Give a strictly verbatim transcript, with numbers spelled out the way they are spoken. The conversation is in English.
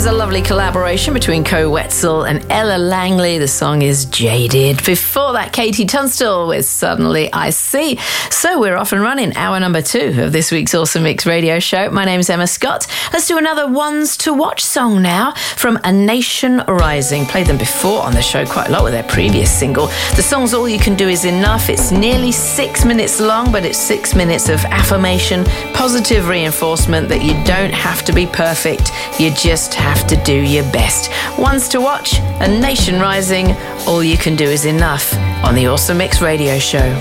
is a lovely collaboration between Koe Wetzel and Ella Langley. The song is Jaded. Before that, Katie Tunstall with Suddenly I See. So we're off and running. Hour number two of this week's Awesome Mix radio show. My name's Emma Scott. Let's do another Ones to Watch song now from A Nation Rising. Played them before on the show quite a lot with their previous single. The song's All You Can Do Is Enough. It's nearly six minutes long, but it's six minutes of affirmation, positive reinforcement that you don't have to be perfect. You just have to do your best. Ones to Watch, A Nation Rising, All You Can Do Is Enough on the Awesome Mix radio show.